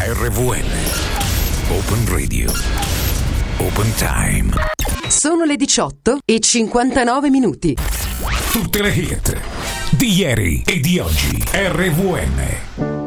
RVN. Open Radio. Open Time. Sono le 18:59. Tutte le hit di ieri e di oggi. RVN.